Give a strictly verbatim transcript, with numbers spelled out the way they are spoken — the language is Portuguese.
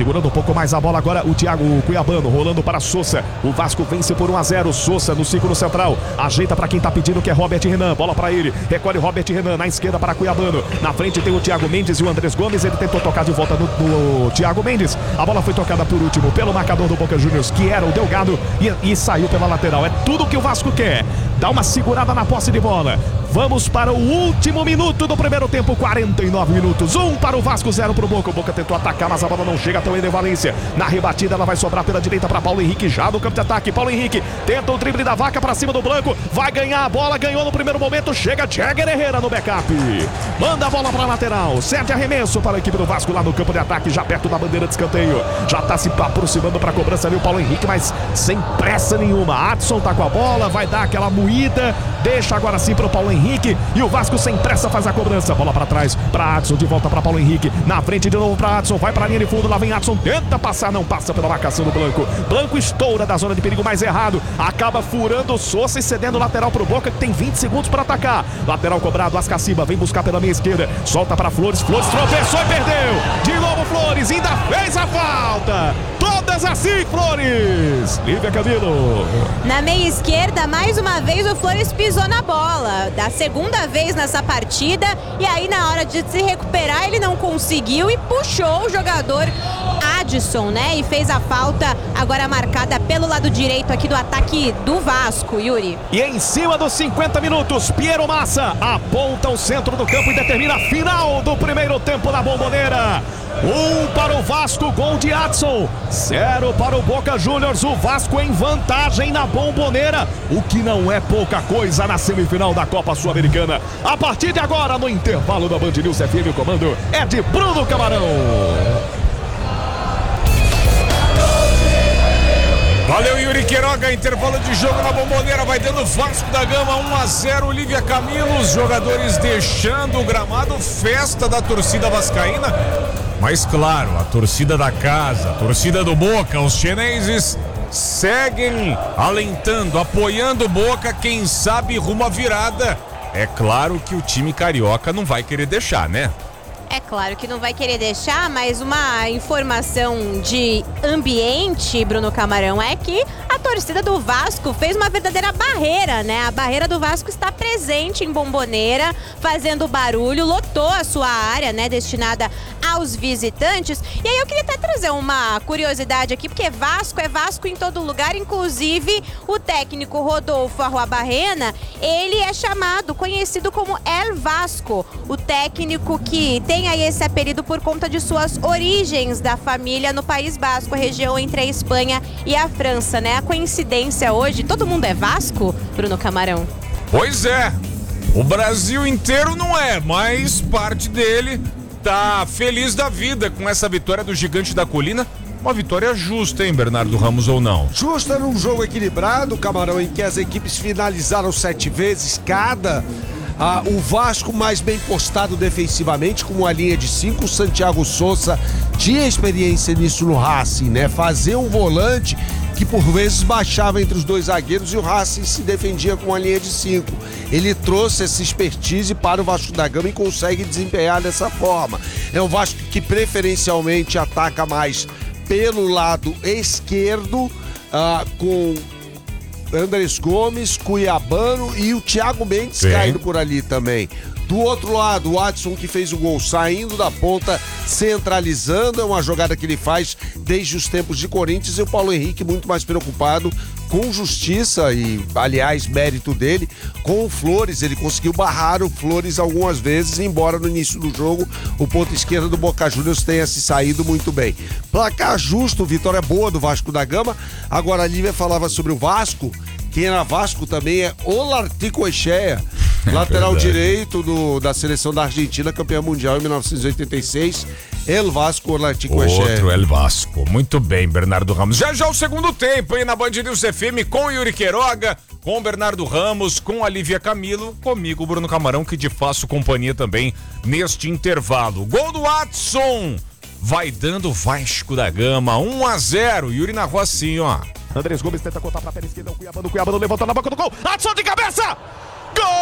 segurando um pouco mais a bola agora o Thiago Cuiabano, rolando para Sousa. O Vasco vence por um a zero. Sousa no círculo central, ajeita para quem tá pedindo, que é Robert Renan. Bola para ele, recolhe Robert Renan na esquerda para Cuiabano. Na frente tem o Thiago Mendes e o Andrés Gomes. Ele tentou tocar de volta no, no Thiago Mendes. A bola foi tocada por último pelo marcador do Boca Juniors, que era o Delgado, e, e saiu pela lateral. É tudo que o Vasco quer. Dá uma segurada na posse de bola. Vamos para o último minuto do primeiro tempo, quarenta e nove minutos. Um para o Vasco, zero para o Boca. O Boca tentou atacar, mas a bola não chega até o Ener Valência. Na rebatida, ela vai sobrar pela direita para Paulo Henrique, já no campo de ataque. Paulo Henrique tenta o drible da vaca para cima do Blanco. Vai ganhar a bola, ganhou no primeiro momento. Chega Jagger Herrera no backup. Manda a bola para a lateral. Sete arremesso para a equipe do Vasco lá no campo de ataque, já perto da bandeira de escanteio. Já está se aproximando para a cobrança ali o Paulo Henrique, mas sem pressa nenhuma. Adson tá com a bola, vai dar aquela moída. Deixa agora sim para o Paulo Henrique. E o Vasco sem pressa faz a cobrança. Bola para trás para Adson, de volta para Paulo Henrique. Na frente de novo para Adson, vai para a linha de fundo. Lá vem Adson, tenta passar, não passa pela marcação do Blanco. Blanco estoura da zona de perigo mais errado. Acaba furando o Sousa e cedendo o lateral para o Boca, que tem vinte segundos para atacar. Lateral cobrado, Ascaciba vem buscar pela meia esquerda. Solta para Flores, Flores tropeçou e perdeu. De novo Flores, ainda fez a falta. Todas assim, Flores. Lívia Camilo. Na meia esquerda, mais uma vez o Flores pisou na bola. Da segunda vez nessa partida. E aí na hora de se recuperar ele não conseguiu e puxou o jogador Adson, né? E fez a falta agora marcada pelo lado direito aqui do ataque do Vasco, Yuri. E em cima dos cinquenta minutos, Piero Massa aponta o centro do campo e determina a final do primeiro tempo na Bombonera. Um para o Vasco, gol de Adson. Zero para o Boca Juniors. O Vasco em vantagem na Bombonera, o que não é pouca coisa na semifinal da Copa Sul-Americana. A partir de agora, no intervalo da Band News F M, o comando é de Bruno Camarão. Valeu, Yuri Queiroga. Intervalo de jogo na Bombonera, vai dando Vasco da Gama um a zero. Lívia Camilo, os jogadores deixando o gramado, festa da torcida vascaína. Mas claro, a torcida da casa, a torcida do Boca, os chineses seguem alentando, apoiando o Boca, quem sabe rumo à virada. É claro que o time carioca não vai querer deixar, né? É claro que não vai querer deixar, mas uma informação de ambiente, Bruno Camarão, é que a torcida do Vasco fez uma verdadeira barreira, né? A barreira do Vasco está presente em Bombonera, fazendo barulho, lotou a sua área, né, destinada aos visitantes. E aí eu queria até trazer uma curiosidade aqui, porque Vasco é Vasco em todo lugar, inclusive o técnico Rodolfo Arruabarrena, ele é chamado, conhecido como El Vasco, o técnico que tem aí esse apelido por conta de suas origens da família no País Basco, a região entre a Espanha e a França, né? A coincidência hoje, todo mundo é Vasco, Bruno Camarão? Pois é, o Brasil inteiro não é, mas parte dele tá feliz da vida com essa vitória do Gigante da Colina. Uma vitória justa, hein, Bernardo Ramos, ou não? Justa num jogo equilibrado, Camarão, em que as equipes finalizaram sete vezes cada. Ah, o Vasco mais bem postado defensivamente, com uma linha de cinco. O Santiago Sousa tinha experiência nisso no Racing, né? Fazer um volante que por vezes baixava entre os dois zagueiros e o Racing se defendia com uma linha de cinco. Ele trouxe essa expertise para o Vasco da Gama e consegue desempenhar dessa forma. É um Vasco que preferencialmente ataca mais pelo lado esquerdo, ah, com Andrés Gomes, Cuiabano e o Thiago Mendes Sim. caindo por ali também. Do outro lado, o Adson, que fez o gol saindo da ponta, centralizando, é uma jogada que ele faz desde os tempos de Corinthians, e o Paulo Henrique muito mais preocupado com justiça e, aliás, mérito dele, com o Flores. Ele conseguiu barrar o Flores algumas vezes, embora no início do jogo o ponto esquerdo do Boca Juniors tenha se saído muito bem. Placar justo, vitória boa do Vasco da Gama. Agora a Lívia falava sobre o Vasco. Quem era Vasco também é Olarticoechea, lateral é direito do, da seleção da Argentina, campeã mundial em mil novecentos e oitenta e seis. El Vasco, Olarticoechea. Outro El Vasco. Muito bem, Bernardo Ramos. Já já o segundo tempo aí na Band News F M com o Yuri Queiroga, com o Bernardo Ramos, com a Lívia Camilo, comigo, Bruno Camarão, que te faço companhia também neste intervalo. Gol do Adson, vai dando Vasco da Gama, um a zero. Yuri na rua assim, ó. Andrés Gomes tenta cortar pra perna esquerda, o Cuiabano, o Cuiabano levanta na boca do gol, Adson de cabeça!